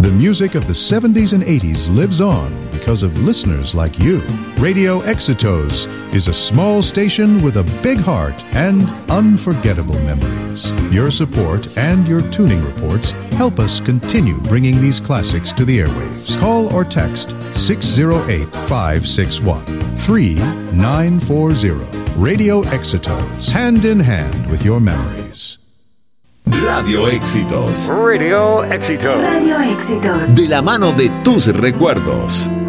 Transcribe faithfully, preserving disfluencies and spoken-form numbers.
The music of the seventies and eighties lives on because of listeners like you. Radio Exitos is a small station with a big heart and unforgettable memories. Your support and your tuning reports help us continue bringing these classics to the airwaves. Call or text six zero eight, five six one, three nine four zero. Radio Exitos, hand in hand with your memories. Radio Éxitos. Radio Éxitos. Radio Éxitos. De la mano de tus recuerdos.